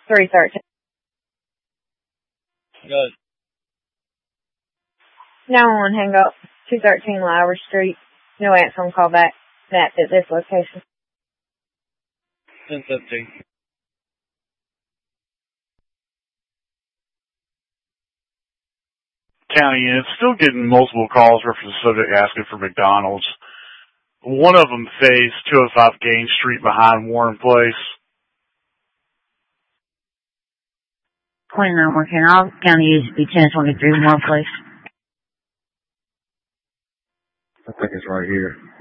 313. Good. 911 hang up. 213 Lowry Street. No answer on call back. Map at this location. 1015. County unit, still getting multiple calls reference the subject asking for McDonald's. One of them faced 205 Gaines Street behind Warren Place. 29 working out. County used to be 1023 Warren Place. I think it's right here.